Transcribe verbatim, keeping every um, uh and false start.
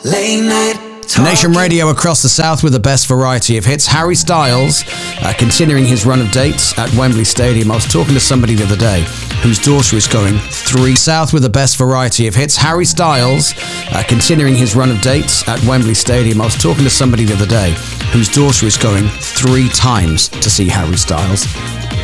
Late night talking. Nation Radio across the south with the best variety of hits. Harry Styles, uh, continuing his run of dates at Wembley Stadium. I was talking to somebody the other day whose daughter is going three south with the best variety of hits. Harry Styles, uh, continuing his run of dates at Wembley Stadium. I was talking to somebody the other day whose daughter is going three times to see Harry Styles.